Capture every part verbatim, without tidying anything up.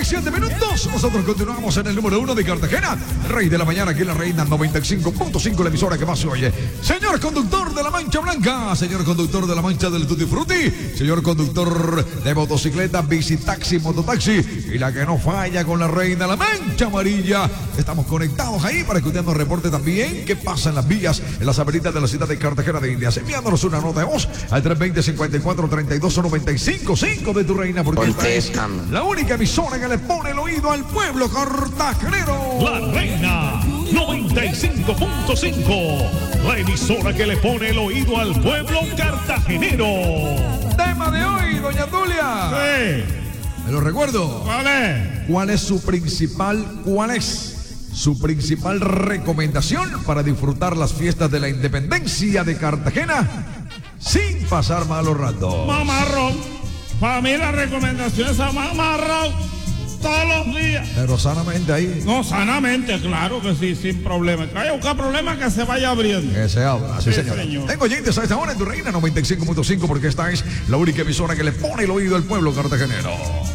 y siete minutos. Nosotros continuamos en el número uno de Cartagena. Rey de la mañana, aquí en la Reina noventa y cinco punto cinco, la emisora que más se oye. Señor conductor de la Mancha Blanca, señor conductor de la Mancha del Tutti Frutti, señor conductor de motocicleta, bici, taxi, mototaxi y la que no falla con la Reina, la Mancha Amarilla. Estamos conectados ahí para que usted nos reporte también qué pasa en las vías, en las avenidas de la ciudad de Cartagena de Indias. Enviándonos una nota de voz al tres dos cero, cinco cuatro, tres dos nueve cinco cinco de tu Reina, porque esta es la única emisora que le pone el oído al pueblo cartagenero. La Reina noventa y cinco punto cinco, la emisora que le pone el oído al pueblo cartagenero. Tema de hoy, doña Tulia. Sí. Me lo recuerdo. ¿Cuál es? ¿Cuál es su principal, cuál es su principal recomendación para disfrutar las fiestas de la independencia de Cartagena sin pasar malos ratos? Mamarrón. Para mí la recomendación es a mamarrón todos los días. Pero sanamente ahí. No, sanamente, claro que sí, sin problema. Que haya buscar problemas, que se vaya abriendo. Que se abra, sí, Sí, señor. señor. Tengo oyentes a esta hora en tu Reina noventa y cinco punto cinco, porque esta es la única emisora que le pone el oído al pueblo cartagenero.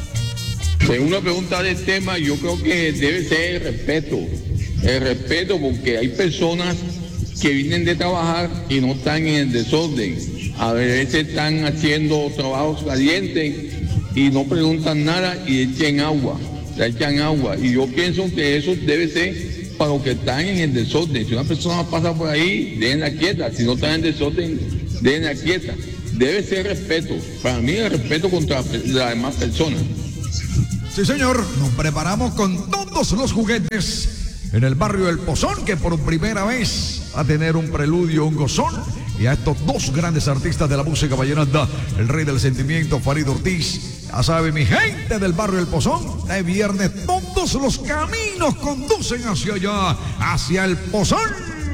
Según la pregunta del tema, yo creo que debe ser el respeto. El respeto, porque hay personas que vienen de trabajar y no están en el desorden. A veces están haciendo trabajos calientes y no preguntan nada y echen agua, le echan agua. Y yo pienso que eso debe ser para los que están en el desorden. Si una persona pasa por ahí, déjenla quieta. Si no están en desorden, déjenla quieta. Debe ser respeto. Para mí el respeto contra las demás personas. Sí, señor, nos preparamos con todos los juguetes en el barrio El Pozón, que por primera vez va a tener un preludio, un gozón, y a estos dos grandes artistas de la música vallenata, el rey del sentimiento, Farid Ortiz. Ya sabe, mi gente del barrio El Pozón, de viernes todos los caminos conducen hacia allá, hacia El Pozón.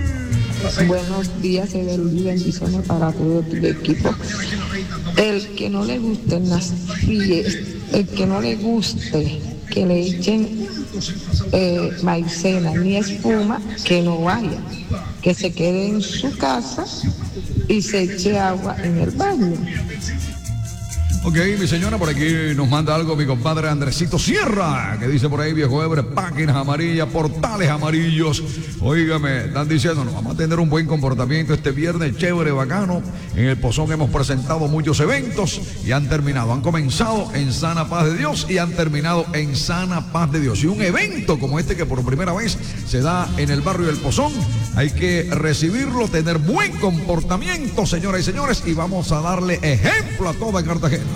Buenos días, y bendiciones para todo tu equipo. El que no le gusten las fiestas, el que no le guste que le echen eh, maicena ni espuma, que no vaya, que se quede en su casa y se eche agua en el baño. Ok, mi señora, por aquí nos manda algo mi compadre Andresito Sierra, que dice por ahí, viejo Ebre, páginas amarillas, portales amarillos. Óigame, están diciendo, nos vamos a tener un buen comportamiento este viernes, chévere, bacano. En El Pozón hemos presentado muchos eventos y han terminado, han comenzado en sana paz de Dios y han terminado en sana paz de Dios. Y un evento como este que por primera vez se da en el barrio del Pozón, hay que recibirlo, tener buen comportamiento, señoras y señores, y vamos a darle ejemplo a toda Cartagena.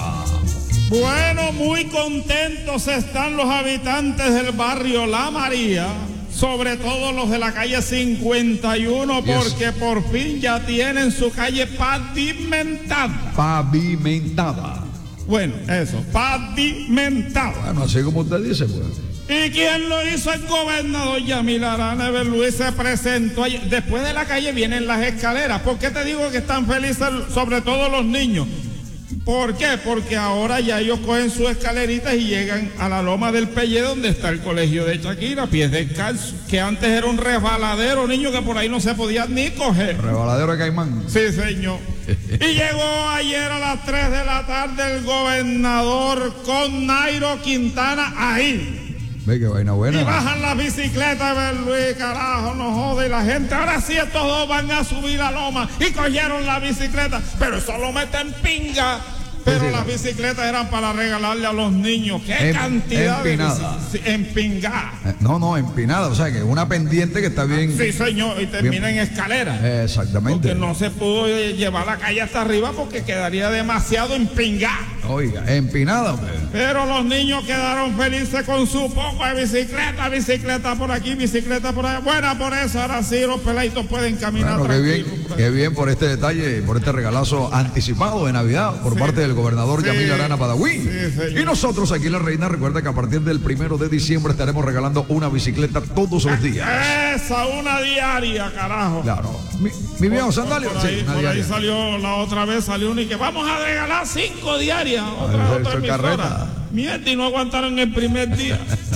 Bueno, muy contentos están los habitantes del barrio La María, sobre todo los de la calle cincuenta y uno, Yes. porque por fin ya tienen su calle pavimentada. Pavimentada. Bueno, eso, pavimentada. Bueno, así como usted dice, pues. ¿Y quién lo hizo? El gobernador Yamil Arana Luis se presentó allí. Después de la calle vienen las escaleras. ¿Por qué te digo que están felices, sobre todo los niños? ¿Por qué? Porque ahora ya ellos cogen sus escaleritas y llegan a la Loma del Pelle, donde está el colegio de Shakira, pies descalzos, que antes era un resbaladero, niño, que por ahí no se podía ni coger. Rebaladero de Caimán. Sí, señor. Y llegó ayer a las tres de la tarde el gobernador con Nairo Quintana ahí. Ve que vaina buena. Y bajan las bicicletas, ver Luis, carajo, no jode. Y la gente, ahora sí estos dos van a subir a loma. Y cogieron la bicicleta, pero eso lo meten pinga. Pero sí, las sí. bicicletas eran para regalarle a los niños. ¿Qué Em, cantidad empinada. de bicicletas? Empingada. Eh, No, no, empinada, o sea que una pendiente que está bien. Sí, señor, y termina en escalera. Exactamente. Porque no se pudo llevar la calle hasta arriba porque quedaría demasiado empingada. Oiga, empinada, hombre. Pero los niños quedaron felices con su poco de bicicleta, bicicleta por aquí, bicicleta por allá. Buena por eso, ahora sí los peladitos pueden caminar Bueno, qué bien, tranquilos. qué bien por este detalle, por este regalazo anticipado de Navidad por Sí. parte del gobernador Sí. Yamil Arana Padaví. Sí, señor. Y nosotros aquí en La Reina, recuerda que a partir del primero de diciembre estaremos regalando una bicicleta todos los días. Esa, una diaria, carajo. Claro. Mi, mi viejo sandalio, Por sí, ahí, una por ahí diaria. salió, la otra vez salió una y que vamos a regalar cinco diarias. Otra, Eso es otra carreta. emisora. Mierda, y no aguantaron el primer día.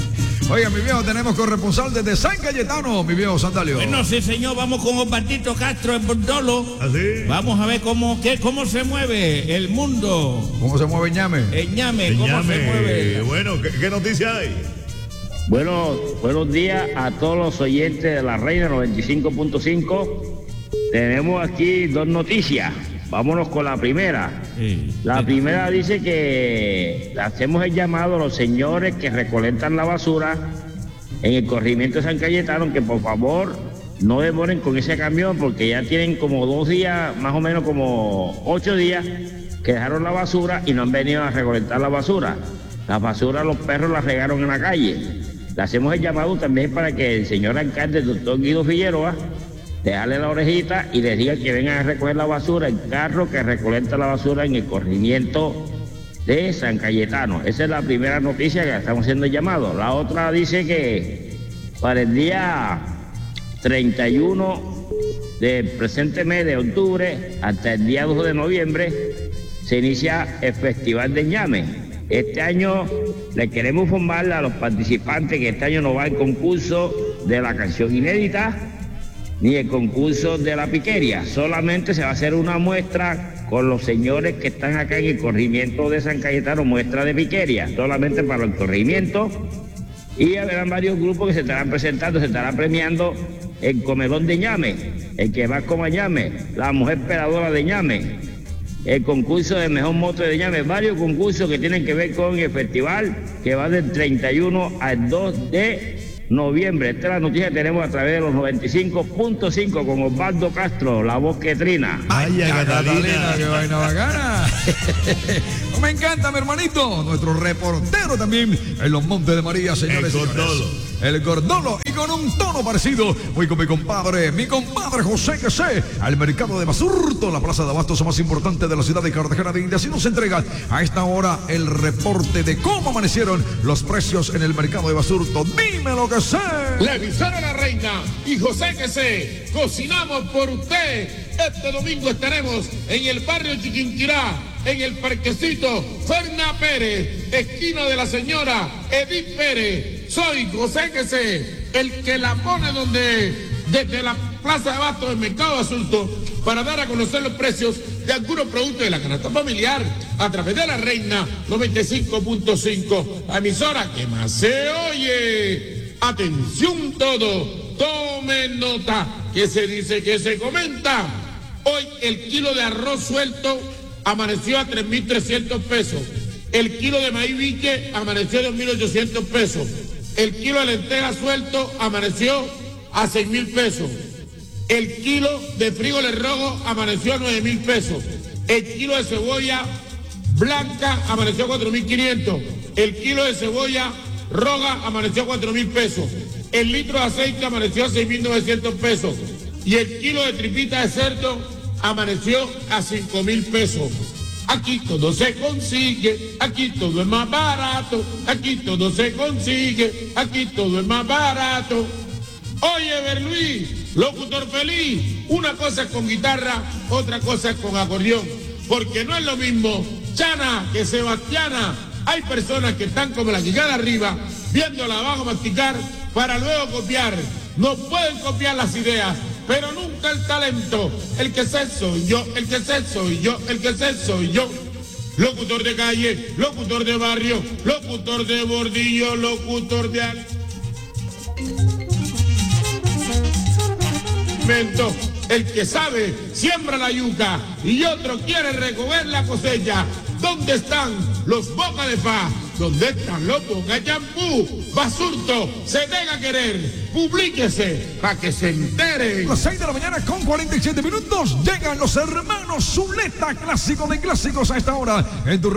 Oiga, mi viejo, tenemos corresponsal desde San Cayetano, mi viejo Sandalio. Bueno, sí, señor, vamos con Osvaldito Castro en Bordolo. ¿Así? Vamos a ver cómo, qué, cómo se mueve el mundo. ¿Cómo se mueve Ñame? En Ñame, ¿cómo Ñame. se mueve? Bueno, ¿qué, qué noticia hay? Bueno, buenos días a todos los oyentes de la Reina noventa y cinco punto cinco. Tenemos aquí dos noticias. Vámonos con la primera. Sí. La primera dice que hacemos el llamado a los señores que recolectan la basura en el corregimiento de San Cayetano, que por favor no demoren con ese camión, porque ya tienen como dos días, más o menos como ocho días, que dejaron la basura y no han venido a recolectar la basura. La basura los perros la regaron en la calle. Le hacemos el llamado también para que el señor alcalde, el doctor Guido Figueroa, dejarle la orejita y les diga que vengan a recoger la basura, el carro que recolecta la basura en el corregimiento de San Cayetano. Esa es la primera noticia que estamos haciendo el llamado. La otra dice que para el día treinta y uno del presente mes de octubre hasta el día dos de noviembre se inicia el Festival de Ñame. Este año le queremos informar a los participantes que este año no va el concurso de la canción inédita ni el concurso de la piquería. Solamente se va a hacer una muestra con los señores que están acá en el corregimiento de San Cayetano, muestra de piquería, solamente para el corregimiento. Y habrán varios grupos que se estarán presentando, se estarán premiando el comedor de Ñame, el que va como Ñame, la mujer peladora de Ñame, el concurso de mejor moto de Ñame, varios concursos que tienen que ver con el festival que va del treinta y uno al dos de noviembre. Esta es la noticia que tenemos a través de los noventa y cinco punto cinco con Osvaldo Castro, la voz que trina. Vaya, Catalina. Catalina, qué vaina bacana. Me encanta, mi hermanito. Nuestro reportero también en los Montes de María, señores. El y señores. Gordolo. El Gordolo. Y con un tono parecido. Voy con mi compadre, mi compadre José que sé, al mercado de Basurto, la plaza de abastos más importante de la ciudad de Cartagena de Indias. Y nos entrega a esta hora el reporte de cómo amanecieron los precios en el mercado de Basurto. Dime lo que sé. La emisora La Reina y José que sé, cocinamos por usted. Este domingo estaremos en el barrio Chiquinquirá, en el parquecito Ferna Pérez, esquina de la señora Edith Pérez. Soy José que sé, el que la pone donde, desde la plaza de abastos del mercado de Asunto, para dar a conocer los precios de algunos productos de la canasta familiar a través de La Reina noventa y cinco punto cinco, la emisora que más se oye. Atención todo, tomen nota, que se dice, que se comenta. Hoy el kilo de arroz suelto amaneció a tres mil trescientos pesos. El kilo de maíz biche amaneció a dos mil ochocientos pesos. El kilo de lentejas suelto amaneció a seis mil pesos. El kilo de frijoles rojos amaneció a nueve mil pesos. El kilo de cebolla blanca amaneció a cuatro mil quinientos. El kilo de cebolla roja amaneció a cuatro mil pesos. El litro de aceite amaneció a seis mil novecientos pesos. Y el kilo de tripita de cerdo amaneció a cinco mil pesos. Aquí todo se consigue, aquí todo es más barato, aquí todo se consigue, aquí todo es más barato. Oye, Berluís, locutor feliz, una cosa es con guitarra, otra cosa es con acordeón, porque no es lo mismo Chana que Sebastiana. Hay personas que están como la chingada arriba, viéndola abajo masticar, para luego copiar. No pueden copiar las ideas, pero nunca el talento. El que sé soy yo, el que sé soy yo, el que sé soy yo. Locutor de calle, locutor de barrio, locutor de bordillo, locutor de alimento. El que sabe siembra la yuca y otro quiere recoger la cosecha. ¿Dónde están los Boca de Paz? ¿Dónde están los Boca Champú? Basurto, se tenga a querer, publíquese para que se enteren. A las seis de la mañana con cuarenta y siete minutos llegan los hermanos Zuleta, clásico de clásicos a esta hora en tu